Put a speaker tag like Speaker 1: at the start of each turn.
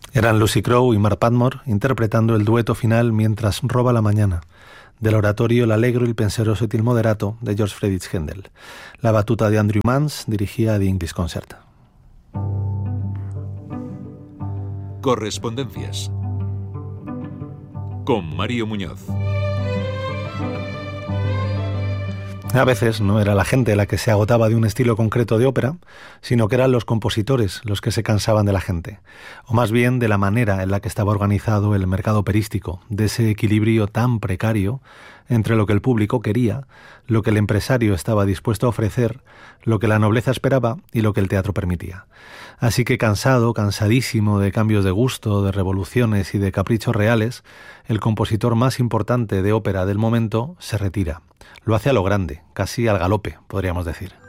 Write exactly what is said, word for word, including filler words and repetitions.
Speaker 1: Eran Lucy Crowe y Mark Padmore interpretando el dueto final Mientras roba la mañana, del oratorio L'allegro il penseroso et il moderato de George Friedrich Händel. La batuta de Andrew Mans dirigía The English Concert.
Speaker 2: Correspondencias con Mario Muñoz.
Speaker 1: A veces no era la gente la que se agotaba de un estilo concreto de ópera, sino que eran los compositores los que se cansaban de la gente, o más bien de la manera en la que estaba organizado el mercado operístico, de ese equilibrio tan precario entre lo que el público quería, lo que el empresario estaba dispuesto a ofrecer, lo que la nobleza esperaba y lo que el teatro permitía. Así que cansado, cansadísimo de cambios de gusto, de revoluciones y de caprichos reales, el compositor más importante de ópera del momento se retira. Lo hace a lo grande, casi al galope, podríamos decir.